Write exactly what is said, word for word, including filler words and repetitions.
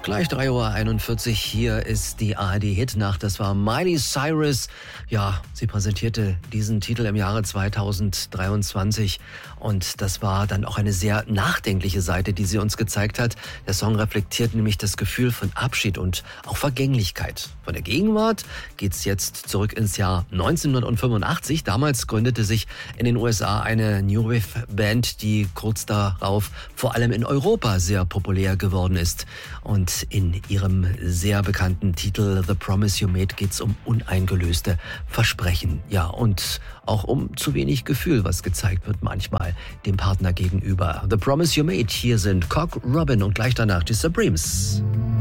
Gleich drei Uhr einundvierzig, hier ist die A R D-Hitnacht. Das war Miley Cyrus. Ja, sie präsentierte diesen Titel im Jahre zweitausenddreiundzwanzig und das war dann auch eine sehr nachdenkliche Seite, die sie uns gezeigt hat. Der Song reflektiert nämlich das Gefühl von Abschied und auch Vergänglichkeit. Von der Gegenwart geht's jetzt zurück ins Jahr neunzehnhundertfünfundachtzig. Damals gründete sich in den U S A eine New Wave Band, die kurz darauf vor allem in Europa sehr populär geworden ist. Und in ihrem sehr bekannten Titel The Promise You Made geht's um uneingelöste Versprechen. Ja, und auch um zu wenig Gefühl, was gezeigt wird manchmal dem Partner gegenüber. The Promise You Made, hier sind Cock Robin und gleich danach die Supremes.